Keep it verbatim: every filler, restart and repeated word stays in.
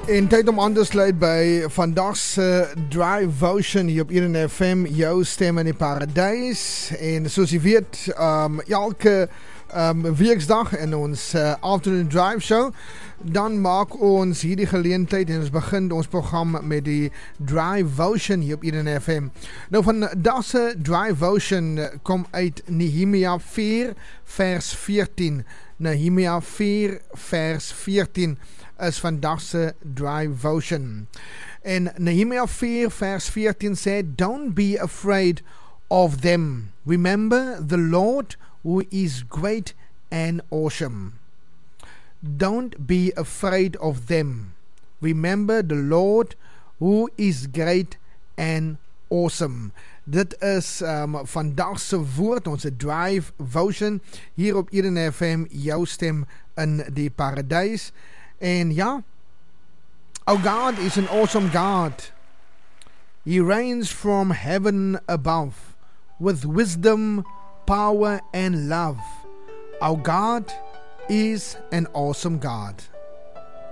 En tyd om aan te sluit by vandag se Drive-Votion hier op Eden F M, jou stem in die paradys. En soos jy weet, um, elke um, weeksdag in ons uh, Afternoon Drive Show, dan maak ons hierdie geleentheid en ons begin ons program met die Drive-Votion hier op Eden F M. Nou vandag se Drive-Votion kom uit Nehemia vier vers veertien. Nehemia vier vers veertien is vandag se Drive-Votion. En Nehemia vier vers veertien sê, "Don't be afraid of them. Remember the Lord who is great and awesome." Don't be afraid of them. Remember the Lord who is great and awesome. Dit is um, vandag se woord, onze Drive-Votion, hier op Eden F M, jou stem in die paradys. En ja, our God is an awesome God. He reigns from heaven above, with wisdom, power and love. Our God is an awesome God.